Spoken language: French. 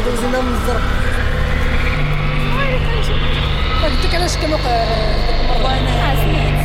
دوزينا من الزرق. قلت لك علاش كنوقع وانا